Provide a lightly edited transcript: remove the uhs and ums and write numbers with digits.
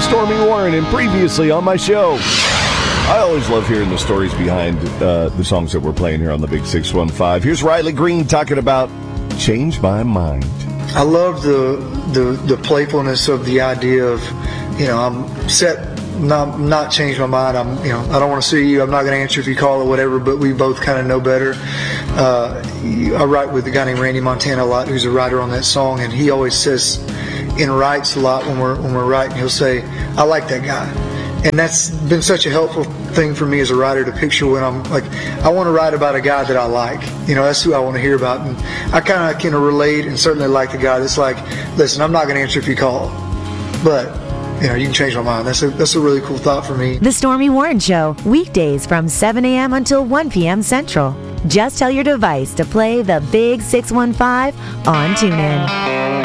Stormy Warren, and previously on my show. I always love hearing the stories behind the songs that we're playing here on the Big 615. Here's Riley Green talking about Change My Mind. I love the playfulness of the idea of, I'm set, not change my mind. I don't want to see you. I'm not going to answer if you call or whatever, but we both kind of know better. I write with a guy named Randy Montana a lot, who's a writer on that song, and he always says, in writes a lot when we're writing, he'll say, I like that guy. And that's been such a helpful thing for me as a writer to picture when I'm like, I want to write about a guy that I like. That's who I want to hear about. And I kind of can relate and certainly like the guy that's like, listen, I'm not going to answer if you call, but you can change my mind. That's a really cool thought for me. The Stormy Warren Show, weekdays from 7 a.m. until 1 p.m. Central. Just tell your device to play the Big 615 on TuneIn.